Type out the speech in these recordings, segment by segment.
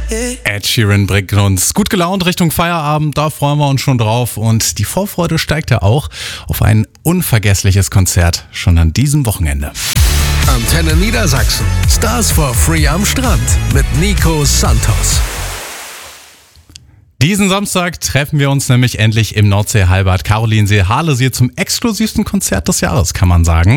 Ed Sheeran bringt uns gut gelaunt Richtung Feierabend, da freuen wir uns schon drauf und die Vorfreude steigt ja auch auf ein unvergessliches Konzert schon an diesem Wochenende. Antenne Niedersachsen. Stars for Free am Strand mit Nico Santos. Diesen Samstag treffen wir uns nämlich endlich im Nordsee-Hallenbad Karolinsee Harlesee zum exklusivsten Konzert des Jahres, kann man sagen.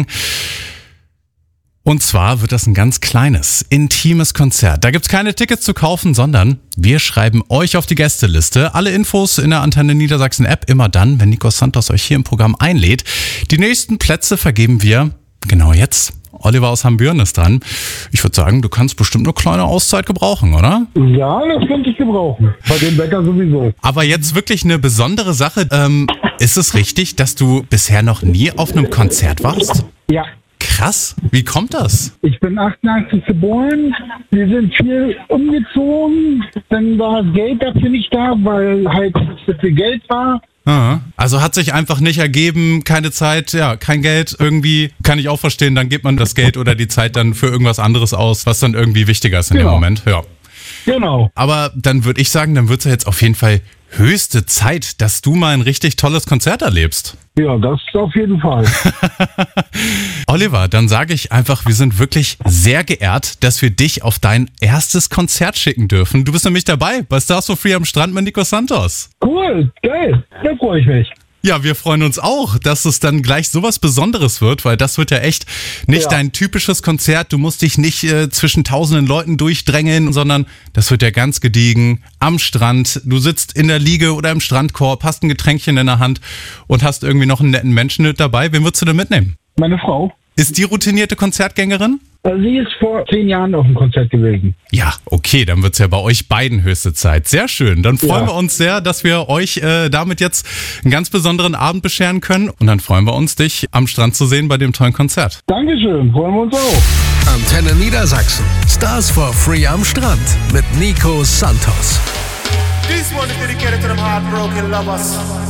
Und zwar wird das ein ganz kleines, intimes Konzert. Da gibt's keine Tickets zu kaufen, sondern wir schreiben euch auf die Gästeliste. Alle Infos in der Antenne Niedersachsen App immer dann, wenn Nico Santos euch hier im Programm einlädt. Die nächsten Plätze vergeben wir genau jetzt. Oliver aus Hambüren ist dran. Ich würde sagen, du kannst bestimmt eine kleine Auszeit gebrauchen, oder? Ja, das könnte ich gebrauchen. Bei dem Wetter sowieso. Aber jetzt wirklich eine besondere Sache. Ist es richtig, dass du bisher noch nie auf einem Konzert warst? Ja. Krass. Wie kommt das? Ich bin 88 geboren. Wir sind viel umgezogen. Dann war das Geld dafür nicht da, weil halt zu viel Geld war. Also hat sich einfach nicht ergeben, keine Zeit, ja, kein Geld. Irgendwie kann ich auch verstehen, dann gibt man das Geld oder die Zeit dann für irgendwas anderes aus, was dann irgendwie wichtiger ist in dem Moment. Ja. Genau. Aber dann würde ich sagen, dann wird es ja jetzt auf jeden Fall höchste Zeit, dass du mal ein richtig tolles Konzert erlebst. Ja, das auf jeden Fall. Oliver, dann sage ich einfach, wir sind wirklich sehr geehrt, dass wir dich auf dein erstes Konzert schicken dürfen. Du bist nämlich dabei bei Stars for Free am Strand mit Nico Santos. Cool, geil, da freue ich mich. Ja, wir freuen uns auch, dass es dann gleich sowas Besonderes wird, weil das wird ja echt nicht dein typisches Konzert. Du musst dich nicht zwischen tausenden Leuten durchdrängeln, sondern das wird ja ganz gediegen am Strand. Du sitzt in der Liege oder im Strandkorb, hast ein Getränkchen in der Hand und hast irgendwie noch einen netten Menschen mit dabei. Wen würdest du denn mitnehmen? Meine Frau. Ist die routinierte Konzertgängerin? Sie ist vor 10 Jahren auf dem Konzert gewesen. Ja, okay, dann wird's ja bei euch beiden höchste Zeit. Sehr schön. Dann freuen wir uns sehr, dass wir euch damit jetzt einen ganz besonderen Abend bescheren können. Und dann freuen wir uns, dich am Strand zu sehen bei dem tollen Konzert. Dankeschön, freuen wir uns auch. Antenne Niedersachsen. Stars for Free am Strand mit Nico Santos. This one is dedicated to them heartbroken lovers.